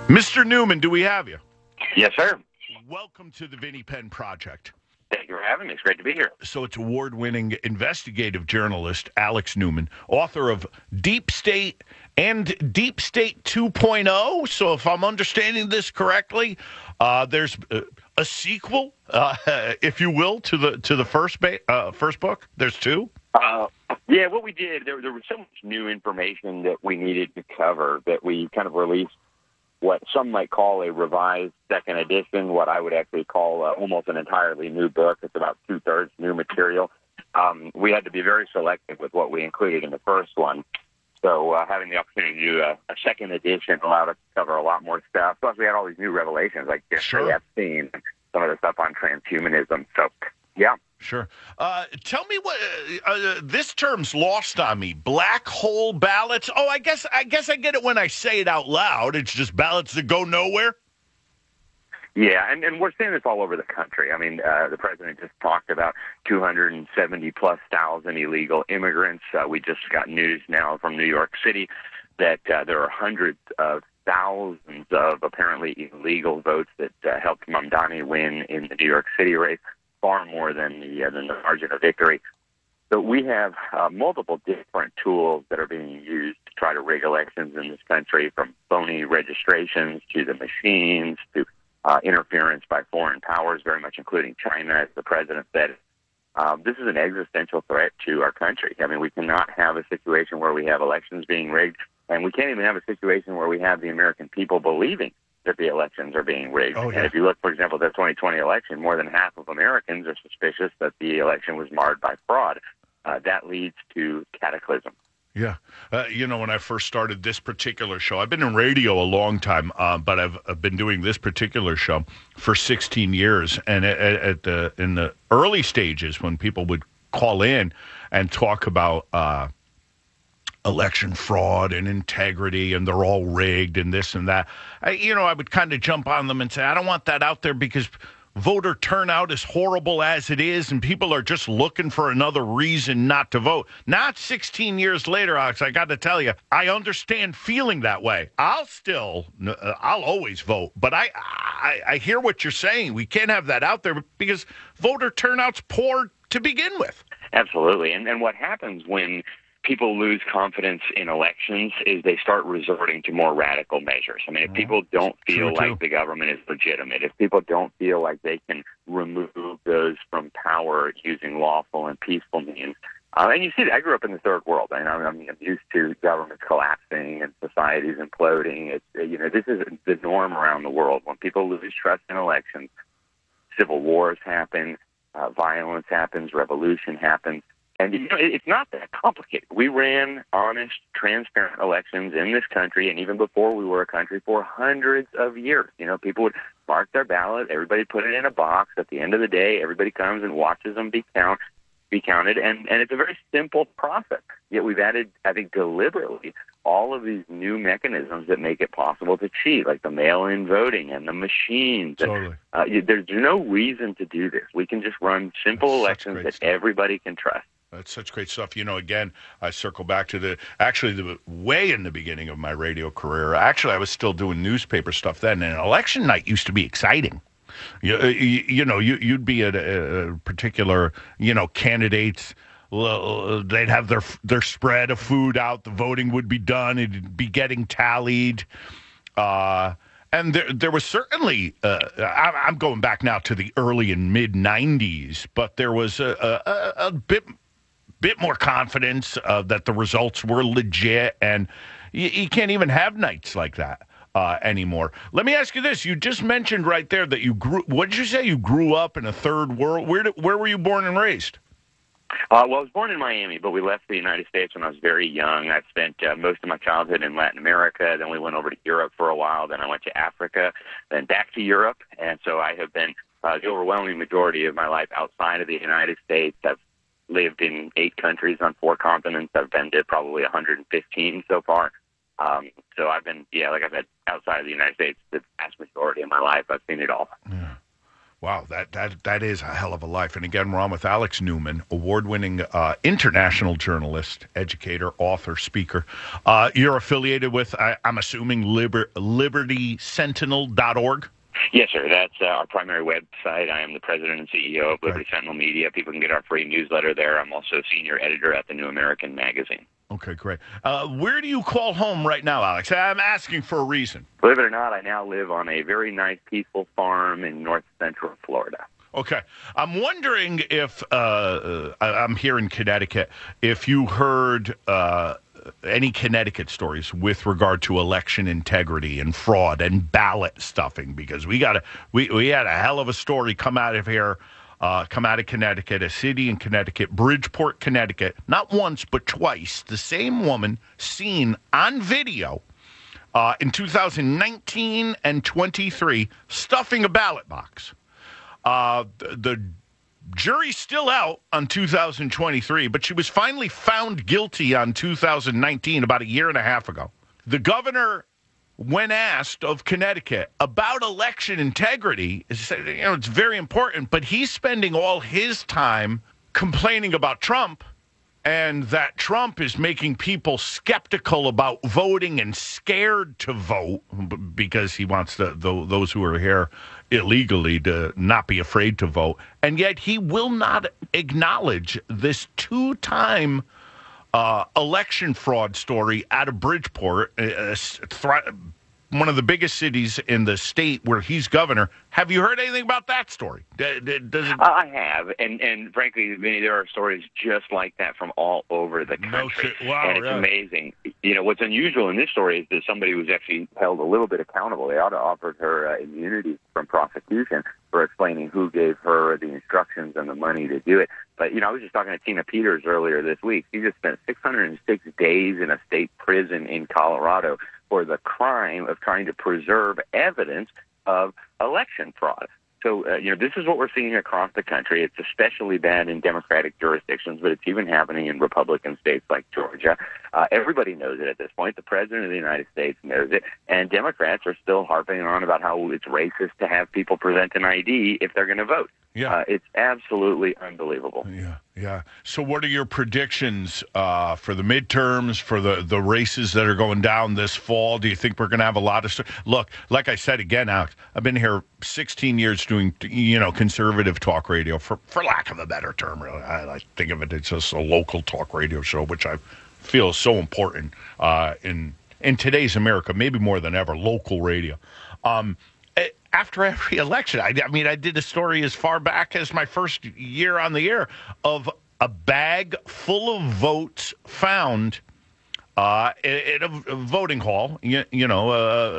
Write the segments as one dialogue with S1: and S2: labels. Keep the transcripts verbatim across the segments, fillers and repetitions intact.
S1: Mister Newman, do we have you?
S2: Yes, sir.
S1: Welcome to the Vinnie Penn Project.
S2: Thank you for having me. It's great to be here.
S1: So it's award-winning investigative journalist Alex Newman, author of Deep State and Deep State 2.0. So if I'm understanding this correctly, uh, there's uh, a sequel, uh, if you will, to the to the first ba- uh, first book. There's two.
S2: Uh, yeah, what we did, there, there was so much new information that we needed to cover that we kind of released what some might call a revised second edition, what I would actually call uh, almost an entirely new book. It's about two-thirds new material. Um, we had to be very selective with what we included in the first one. So uh, having the opportunity to do a, a second edition allowed us to cover a lot more stuff. Plus, we had all these new revelations, like Jeffrey
S1: Sure.
S2: Epstein, and some of the stuff on transhumanism. So, yeah.
S1: Sure. Uh, tell me what uh, uh, this term's lost on me. Black hole ballots. Oh, I guess I guess I get it when I say it out loud. It's just ballots that go nowhere.
S2: Yeah, and, and we're seeing this all over the country. I mean, uh, the president just talked about two hundred seventy plus thousand illegal immigrants. Uh, we just got news now from New York City that uh, there are hundreds of thousands of apparently illegal votes that uh, helped Mamdani win in the New York City race. Far more than the, uh, than the margin of victory. So we have uh, multiple different tools that are being used to try to rig elections in this country, from phony registrations to the machines to uh, interference by foreign powers, very much including China, as the president said. Um, this is an existential threat to our country. I mean, we cannot have a situation where we have elections being rigged, and we can't even have a situation where we have the American people believing that the elections are being rigged.
S1: Oh, yeah.
S2: And if you look, for example, at the twenty twenty election, more than half of Americans are suspicious that the election was marred by fraud. Uh, that leads to cataclysm.
S1: Yeah. Uh, you know, when I first started this particular show, I've been in radio a long time, uh, but I've, I've been doing this particular show for sixteen years. And at, at the in the early stages, when people would call in and talk about uh, election fraud and integrity, and they're all rigged and this and that, I, you know, I would kind of jump on them and say, I don't want that out there because voter turnout is horrible as it is, and people are just looking for another reason not to vote. Not sixteen years later, Alex, I got to tell you, I understand feeling that way. I'll still, uh, I'll always vote, but I, I, I hear what you're saying. We can't have that out there because voter turnout's poor to begin with.
S2: Absolutely. And, and what happens when people lose confidence in elections is they start resorting to more radical measures. I mean, if people don't feel
S1: True,
S2: like
S1: too.
S2: the government is legitimate, if people don't feel like they can remove those from power using lawful and peaceful means, uh, and you see that. I grew up in the third world. I mean, I'm, I'm used to governments collapsing and societies imploding. It's, you know, this is the norm around the world. When people lose trust in elections, civil wars happen, uh, violence happens, revolution happens. And you know, it's not that complicated. We ran honest, transparent elections in this country, and even before we were a country, for hundreds of years. You know, people would mark their ballot, everybody put it in a box. At the end of the day, everybody comes and watches them be count, be counted, and, and it's a very simple process. Yet we've added, I think, deliberately, all of these new mechanisms that make it possible to cheat, like the mail-in voting and the machines.
S1: Totally.
S2: And, uh, you, there's no reason to do this. We can just run simple
S1: That's such
S2: elections
S1: great
S2: that
S1: stuff.
S2: everybody can trust.
S1: That's such great stuff. You know, again, I circle back to the, actually, the way in the beginning of my radio career. Actually, I was still doing newspaper stuff then, and election night used to be exciting. You, you, you know, you, you'd be at a, a particular, you know, candidates. Well, they'd have their their spread of food out. The voting would be done. It'd be getting tallied. Uh, and there, there was certainly, uh, I, I'm going back now to the early and mid nineties, but there was a, a, a bit bit more confidence uh, that the results were legit, and you, you can't even have nights like that uh, anymore. Let me ask you this. You just mentioned right there that you grew, what did you say? You grew up in a third world. Where, did, where were you born and raised?
S2: Uh, well, I was born in Miami, but we left the United States when I was very young. I spent uh, most of my childhood in Latin America. Then we went over to Europe for a while. Then I went to Africa, then back to Europe. And so I have been uh, the overwhelming majority of my life outside of the United States. I've lived in eight countries on four continents. I've been to probably one hundred fifteen so far. Um, so I've been, yeah, like I said, outside of the United States, the vast majority of my life, I've seen it all.
S1: Yeah. Wow, that, that that is a hell of a life. And again, we're on with Alex Newman, award-winning uh, international journalist, educator, author, speaker. Uh, you're affiliated with, I, I'm assuming, Liber, liberty sentinel dot org?
S2: Yes, sir. That's uh, our primary website. I am the president and C E O of
S1: Okay.
S2: Liberty Sentinel Media. People can get our free newsletter there. I'm also senior editor at the New American Magazine.
S1: Okay, great. Uh, where do you call home right now, Alex? I'm asking for a reason.
S2: Believe it or not, I now live on a very nice, peaceful farm in north central Florida.
S1: Okay. I'm wondering if, uh, I'm here in Connecticut, if you heard uh, any Connecticut stories with regard to election integrity and fraud and ballot stuffing, because we got a, we, we had a hell of a story come out of here, uh, come out of Connecticut, a city in Connecticut, Bridgeport, Connecticut, not once, but twice, the same woman seen on video uh, in two thousand nineteen and twenty-three stuffing a ballot box. Uh, the, the jury's still out on two thousand twenty-three, but she was finally found guilty on two thousand nineteen, about a year and a half ago. The governor, when asked of Connecticut about election integrity, said, you know, it's very important, but he's spending all his time complaining about Trump and that Trump is making people skeptical about voting and scared to vote because he wants the, the, those who are here illegally to not be afraid to vote. And yet he will not acknowledge this two-time uh, election fraud story out of Bridgeport, uh, th- one of the biggest cities in the state where he's governor. Have you heard anything about that story? D- d- does it-
S2: Uh, I have, and and frankly, Vinny, there are stories just like that from all over the
S1: No
S2: country,
S1: shit. Wow,
S2: and it's
S1: really?
S2: amazing. You know, what's unusual in this story is that somebody was actually held a little bit accountable. They ought to offered her uh, immunity from prosecution for explaining who gave her the instructions and the money to do it. But, you know, I was just talking to Tina Peters earlier this week. She just spent six hundred six days in a state prison in Colorado for the crime of trying to preserve evidence of election fraud. So, uh, you know, this is what we're seeing across the country. It's especially bad in Democratic jurisdictions, but it's even happening in Republican states like Georgia. Uh, everybody knows it at this point. The president of the United States knows it, and Democrats are still harping on about how it's racist to have people present an I D if they're going to vote.
S1: Yeah.
S2: Uh, it's absolutely unbelievable.
S1: Yeah, yeah. So what are your predictions uh, for the midterms, for the, the races that are going down this fall? Do you think we're going to have a lot of st- Look, like I said, again, Alex, I've been here sixteen years doing, you know, conservative talk radio, for, for lack of a better term, really. I, I think of it as just a local talk radio show, which I feel is so important uh, in, in today's America, maybe more than ever, local radio. Um After every election, I, I mean, I did a story as far back as my first year on the air of a bag full of votes found uh, in a, a voting hall, you, you know,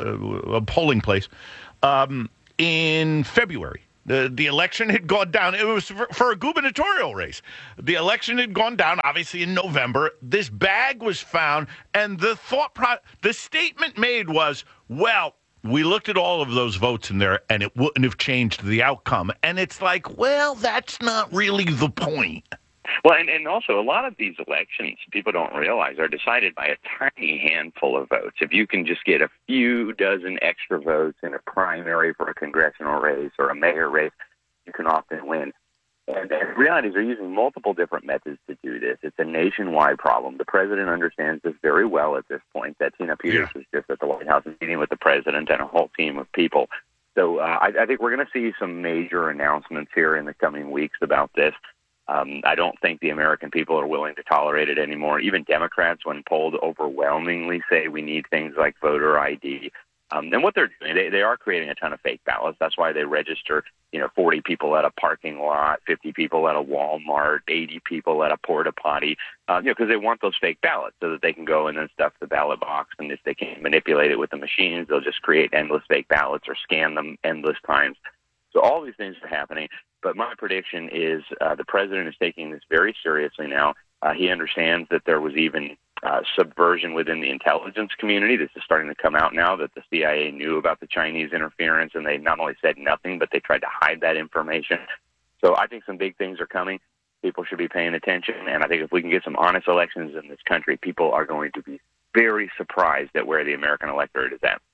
S1: a, a polling place, um, in February. The, the election had gone down. It was for, for a gubernatorial race. The election had gone down, obviously, in November. This bag was found, and the thought, pro- the statement made was, well, we looked at all of those votes in there, and it wouldn't have changed the outcome. And it's like, well, that's not really the point.
S2: Well, and, and also a lot of these elections, people don't realize, are decided by a tiny handful of votes. If you can just get a few dozen extra votes in a primary for a congressional race or a mayor race, you can often win. And the reality is they're using multiple different methods to do this. It's a nationwide problem. The president understands this very well at this point. That Tina Peters
S1: Yeah.
S2: was just at the White House meeting with the president and a whole team of people. So uh, I, I think we're going to see some major announcements here in the coming weeks about this. Um, I don't think the American people are willing to tolerate it anymore. Even Democrats, when polled, overwhelmingly say we need things like voter I D. Um, and what they're doing, they, they are creating a ton of fake ballots. That's why they register, you know, forty people at a parking lot, fifty people at a Walmart, eighty people at a porta potty, uh, you know, because they want those fake ballots so that they can go and then stuff the ballot box. And if they can manipulate it with the machines, they'll just create endless fake ballots or scan them endless times. So all these things are happening. But my prediction is uh, the president is taking this very seriously now. Uh, he understands that there was even uh, subversion within the intelligence community. This is starting to come out now that the C I A knew about the Chinese interference, and they not only said nothing, but they tried to hide that information. So I think some big things are coming. People should be paying attention, and I think if we can get some honest elections in this country, people are going to be very surprised at where the American electorate is at.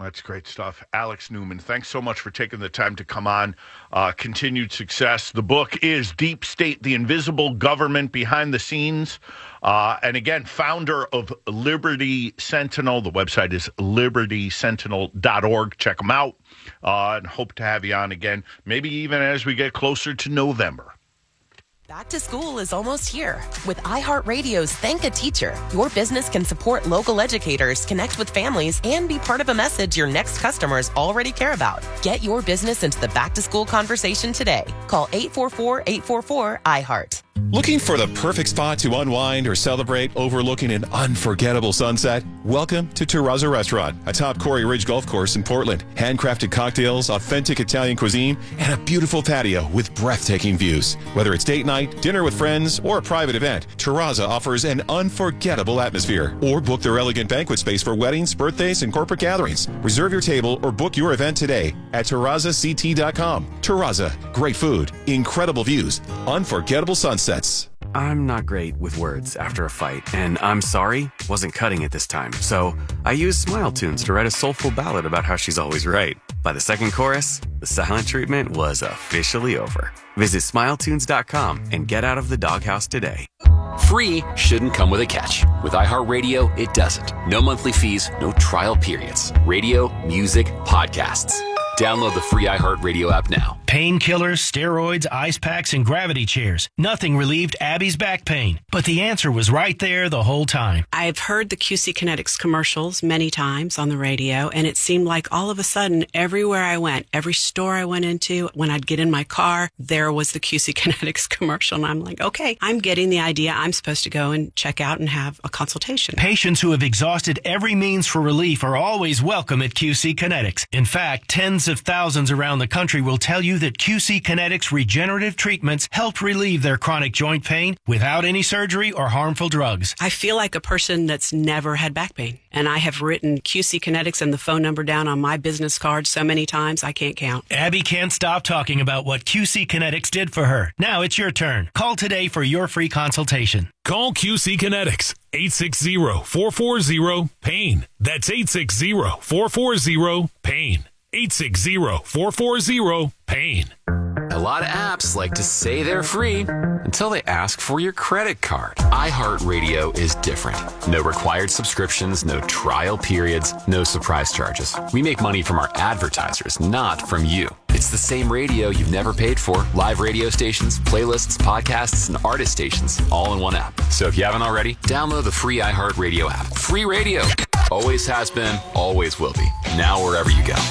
S1: That's great stuff. Alex Newman, thanks so much for taking the time to come on. Uh, continued success. The book is Deep State, The Invisible Government Behind the Scenes. Uh, and again, founder of Liberty Sentinel. The website is liberty sentinel dot org. Check them out. Uh, and hope to have you on again, maybe even as we get closer to November.
S3: Back to school is almost here. With iHeartRadio's Thank a Teacher, your business can support local educators, connect with families, and be part of a message your next customers already care about. Get your business into the back-to-school conversation today. Call eight four four, eight four four, I heart.
S4: Looking for the perfect spot to unwind or celebrate overlooking an unforgettable sunset? Welcome to Terrazza Restaurant, atop Corey Ridge Golf Course in Portland. Handcrafted cocktails, authentic Italian cuisine, and a beautiful patio with breathtaking views. Whether it's date night, dinner with friends, or a private event, Terrazza offers an unforgettable atmosphere. Or book their elegant banquet space for weddings, birthdays, and corporate gatherings. Reserve your table or book your event today at terrazza c t dot com. Terrazza, great food, incredible views, unforgettable sunsets.
S5: I'm not great with words after a fight, and I'm sorry wasn't cutting it this time. So I used Smile Tunes to write a soulful ballad about how she's always right. By the second chorus, the silent treatment was officially over. Visit smile tunes dot com and get out of the doghouse today.
S6: Free shouldn't come with a catch. With iHeartRadio, it doesn't. No monthly fees, no trial periods. Radio, music, podcasts. Download the free iHeartRadio app now.
S7: Painkillers, steroids, ice packs, and gravity chairs. Nothing relieved Abby's back pain. But the answer was right there the whole time.
S8: I've heard the Q C Kinetics commercials many times on the radio, and it seemed like all of a sudden, everywhere I went, every store I went into, when I'd get in my car, there was the Q C Kinetics commercial. And I'm like, okay, I'm getting the idea. I'm supposed to go and check out and have a consultation.
S7: Patients who have exhausted every means for relief are always welcome at Q C Kinetics. In fact, tens of thousands around the country will tell you that Q C Kinetics regenerative treatments help relieve their chronic joint pain without any surgery or harmful drugs.
S8: I feel like a person that's never had back pain. And I have written Q C Kinetics and the phone number down on my business card so many times I can't count.
S7: Abby can't stop talking about what Q C Kinetics did for her. Now it's your turn. Call today for your free consultation.
S9: Call Q C Kinetics, eight six zero, four four zero, PAIN. That's eight six zero, four four zero, PAIN. eight six zero, four four zero, PAIN.
S6: A lot of apps like to say they're free until they ask for your credit card. iHeartRadio is different. No required subscriptions, no trial periods, no surprise charges. We make money from our advertisers, not from you. It's the same radio you've never paid for. Live radio stations, playlists, podcasts, and artist stations, all in one app. So if you haven't already, download the free iHeartRadio app. Free radio. Always has been, always will be. Now wherever you go.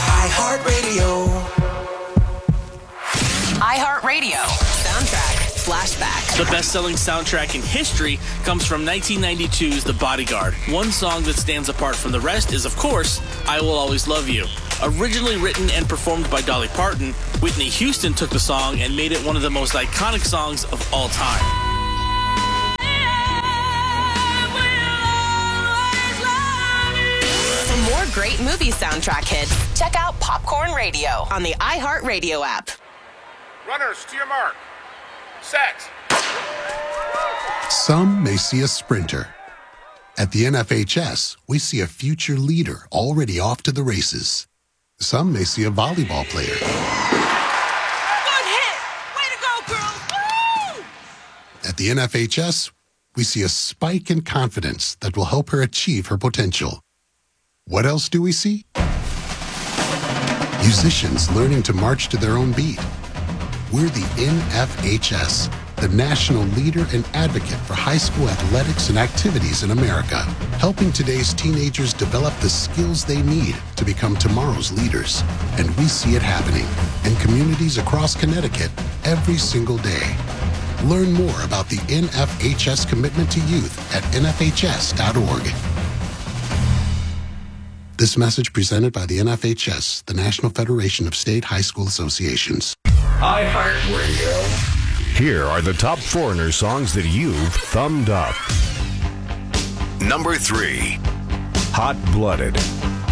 S3: iHeartRadio. iHeartRadio. Soundtrack Flashback.
S10: The best-selling soundtrack in history comes from nineteen ninety-two's The Bodyguard. One song that stands apart from the rest is, of course, I Will Always Love You. Originally written and performed by Dolly Parton, Whitney Houston took the song and made it one of the most iconic songs of all time.
S3: For more great movie soundtrack hits, check out Popcorn Radio on the iHeartRadio app.
S11: Runners to your mark. Set.
S12: Some may see a sprinter. At the N F H S, we see a future leader already off to the races. Some may see a volleyball player.
S13: Good hit! Way to go, girls! Woo!
S12: At the N F H S, we see a spike in confidence that will help her achieve her potential. What else do we see? Musicians learning to march to their own beat. We're the N F H S, the national leader and advocate for high school athletics and activities in America, helping today's teenagers develop the skills they need to become tomorrow's leaders. And we see it happening in communities across Connecticut every single day. Learn more about the N F H S commitment to youth at N F H S dot org. This message presented by the N F H S, the National Federation of State High School Associations.
S14: iHeartRadio. Here are the top foreigner songs that you've thumbed up. Number three, Hot Blooded.